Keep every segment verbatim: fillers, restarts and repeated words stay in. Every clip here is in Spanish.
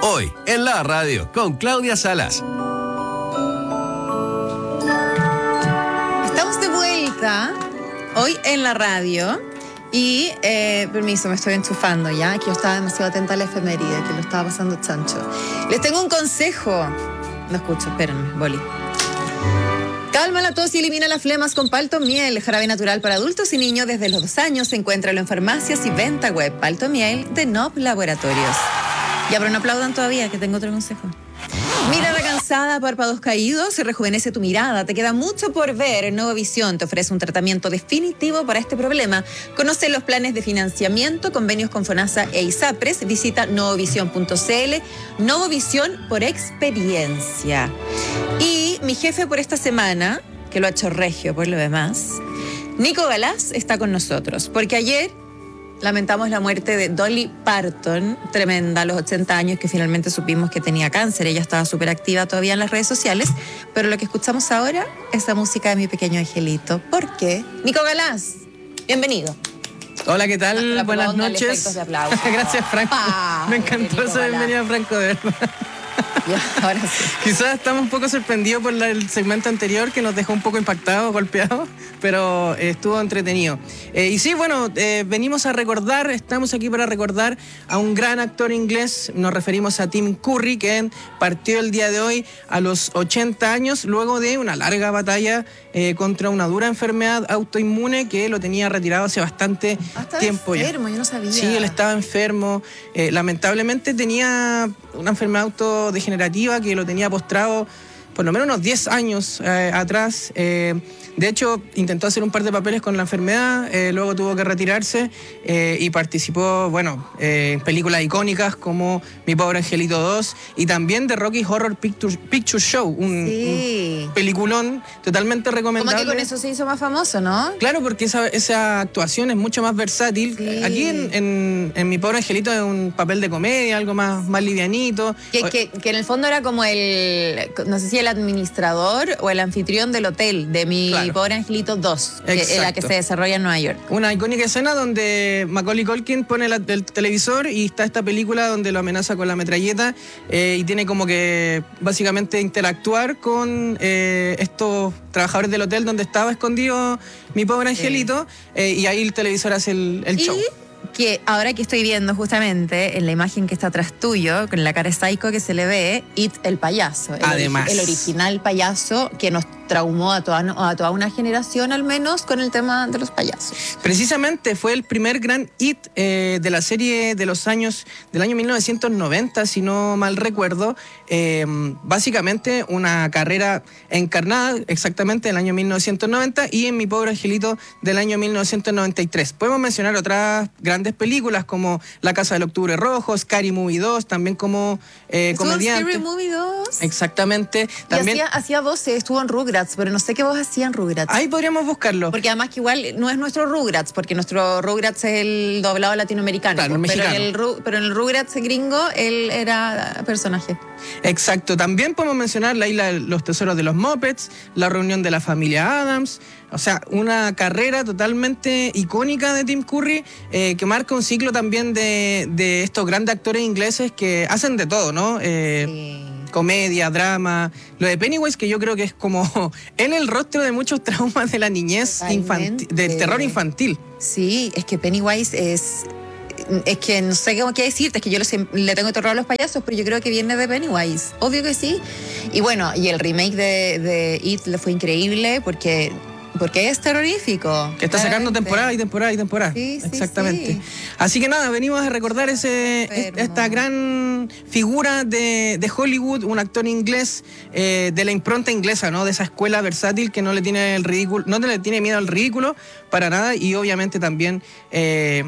Hoy, en la radio, con Claudia Salas. Estamos de vuelta hoy en la radio y, eh, permiso, me estoy enchufando ya, que yo estaba demasiado atenta a la efeméride, que lo estaba pasando chancho. Les tengo un consejo. No escucho, espérenme, boli. Calma la tos y elimina las flemas con Palto Miel, jarabe natural para adultos y niños desde los dos años. Encuéntralo en farmacias y venta web. Palto Miel de N O P Laboratorios. Ya, pero no aplaudan todavía, que tengo otro consejo. Mirada cansada, párpados caídos, se rejuvenece tu mirada. Te queda mucho por ver. Novovisión te ofrece un tratamiento definitivo para este problema. Conoce los planes de financiamiento, convenios con FONASA e ISAPRES. Visita novovisión punto c l. Novovisión por experiencia. Y mi jefe por esta semana, que lo ha hecho regio por lo demás, Nico Galaz, está con nosotros. Porque ayer lamentamos la muerte de Dolly Parton, tremenda, a los ochenta años, que finalmente supimos que tenía cáncer. Ella estaba súper activa todavía en las redes sociales, pero lo que escuchamos ahora es la música de Mi Pequeño Angelito. ¿Por qué? Nico Galaz, bienvenido. Hola, ¿qué tal? Ah, buenas noches. De aplauso. Gracias, Franco. Ah, me encantó esa bienvenida, Franco, de verdad. Ya, ahora sí. Quizás estamos un poco sorprendidos por la, el segmento anterior, que nos dejó un poco impactados, golpeados, pero eh, estuvo entretenido. Eh, y sí, bueno, eh, venimos a recordar, estamos aquí para recordar a un gran actor inglés. Nos referimos a Tim Curry, que partió el día de hoy a los ochenta años, luego de una larga batalla eh, contra una dura enfermedad autoinmune que lo tenía retirado hace bastante ah, tiempo ya. Enfermo, yo no sabía. Sí, él estaba enfermo. Eh, lamentablemente tenía una enfermedad autodegenerativa que lo tenía postrado por lo menos unos diez años eh, atrás. Eh, de hecho, intentó hacer un par de papeles con la enfermedad, eh, luego tuvo que retirarse eh, y participó, bueno, eh, en películas icónicas como Mi Pobre Angelito dos y también de Rocky Horror Picture, Picture Show, un, sí. un peliculón totalmente recomendable. Como que con eso se hizo más famoso, ¿no? Claro, porque esa, esa actuación es mucho más versátil. Sí. Aquí en, en, en Mi Pobre Angelito es un papel de comedia, algo más, más livianito. Que, que, que en el fondo era como el, no sé si el administrador o el anfitrión del hotel de Mi claro. Pobre Angelito dos, que es la que se desarrolla en Nueva York. Una icónica escena donde Macaulay Culkin pone la, el televisor y está esta película donde lo amenaza con la metralleta eh, y tiene como que básicamente interactuar con eh, estos trabajadores del hotel donde estaba escondido Mi Pobre Angelito sí. eh, y ahí el televisor hace el, el show. Que ahora que estoy viendo justamente en la imagen que está atrás tuyo, con la cara psycho que se le ve, It el payaso. El Además. Ori- el original payaso que nos traumó a toda, a toda una generación al menos con el tema de los payasos. Precisamente fue el primer gran hit eh, de la serie de los años, del año mil novecientos noventa, si no mal recuerdo. Eh, básicamente una carrera encarnada exactamente en el año mil novecientos noventa y en Mi Pobre Angelito del año mil novecientos noventa y tres. Podemos mencionar otras grandes películas como La Casa del Octubre Rojo, Scary Movie dos, también como eh, comediante. Scary Movie dos. Exactamente. También y hacía, hacía voces, estuvo en Rugrats, pero no sé qué voz hacía en Rugrats. Ahí podríamos buscarlo. Porque además que igual no es nuestro Rugrats, porque nuestro Rugrats es el doblado latinoamericano. Claro, el pero, mexicano. en el, pero en el Rugrats gringo, él era personaje. Exacto. También podemos mencionar La Isla de los Tesoros de los Muppets, La Reunión de la Familia Addams. O sea, una carrera totalmente icónica de Tim Curry eh, que marca un ciclo también de, de estos grandes actores ingleses que hacen de todo, ¿no? Eh, sí. Comedia, drama. Lo de Pennywise, que yo creo que es como en el rostro de muchos traumas de la niñez, infantil, del terror infantil. Sí, es que Pennywise es... Es que no sé cómo qué decirte, es que yo le, le tengo terror a los payasos, pero yo creo que viene de Pennywise, obvio que sí. Y bueno, y el remake de, de It le fue increíble porque... Porque es terrorífico. Que está sacando temporada y temporada y temporada. Sí, sí, exactamente. Sí. Así que nada, venimos a recordar ese, Enfermo. esta gran figura de, de Hollywood, un actor inglés eh, de la impronta inglesa, ¿no? De esa escuela versátil que no le tiene el ridículo, no le tiene miedo al ridículo para nada y obviamente también eh,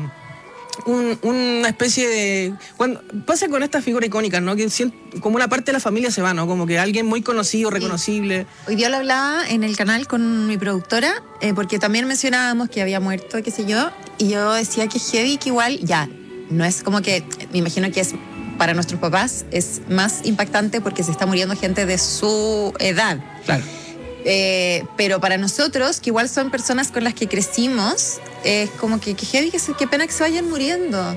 Un, una especie de... Cuando pasa con estas figuras icónicas, ¿no? Que siento, como una parte de la familia se va, ¿no? Como que alguien muy conocido, reconocible. Sí. Hoy día lo hablaba en el canal con mi productora, eh, porque también mencionábamos que había muerto, qué sé yo, y yo decía que heavy, que igual, ya, no es como que, me imagino que es para nuestros papás, es más impactante porque se está muriendo gente de su edad. Claro. Eh, pero para nosotros, que igual son personas con las que crecimos, es como que, que heavy, que, se, que pena que se vayan muriendo.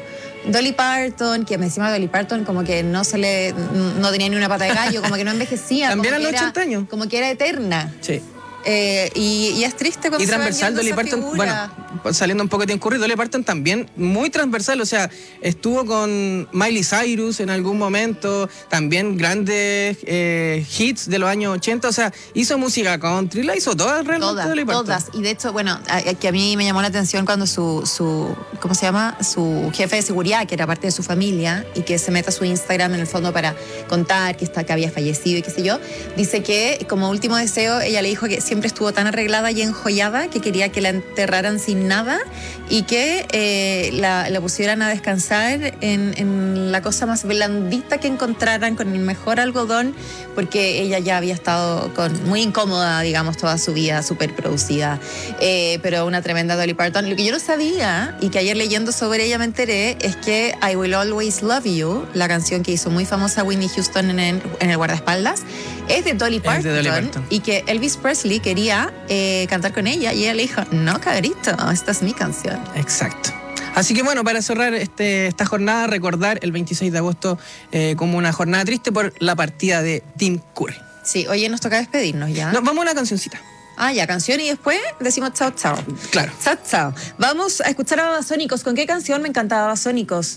Dolly Parton, que me encima Dolly Parton como que no se le, no tenía ni una pata de gallo, como que no envejecía. También como a que los era- ochenta años. Como que era eterna. Sí. Eh, y, y es triste cuando Y se va transversal, yendo Dolly esa Parton, figura. bueno, saliendo un poco de Tim Curry, Dolly Parton también muy transversal, o sea, estuvo con Miley Cyrus en algún momento, también grandes eh, hits de los años ochenta, o sea, hizo música country, la hizo todas realmente Todas, Dolly Parton. todas. Y de hecho, bueno, a- a- que a mí me llamó la atención cuando su, su, ¿cómo se llama? Su jefe de seguridad, que era parte de su familia, y que se mete a su Instagram en el fondo para contar que, está, que había fallecido y qué sé yo, dice que como último deseo ella le dijo que siempre estuvo tan arreglada y enjollada que quería que la enterraran sin nada y que eh, la, la pusieran a descansar en, en la cosa más blandita que encontraran, con el mejor algodón, porque ella ya había estado con, muy incómoda, digamos, toda su vida, súper producida. Eh, pero una tremenda Dolly Parton. Lo que yo no sabía, y que ayer leyendo sobre ella me enteré, es que I Will Always Love You, la canción que hizo muy famosa Whitney Houston en el, en el guardaespaldas, es de Dolly Parton. Es de Dolly Parton. Y que Elvis Presley quería eh, cantar con ella y ella le dijo, no, cabrito, esta es mi canción. Exacto. Así que bueno, para cerrar este, esta jornada, recordar el veintiséis de agosto eh, como una jornada triste por la partida de Tim Curry. Sí, oye, nos toca despedirnos ya. No, vamos a una cancioncita. Ah, ya, canción y después decimos chao, chao. Claro. Chao, chao. Vamos a escuchar a Babasónicos. ¿Con qué canción me encantaba Babasónicos?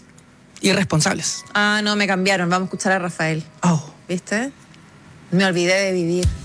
Irresponsables. Ah, no, me cambiaron. Vamos a escuchar a Rafael. Oh. ¿Viste? Me olvidé de vivir.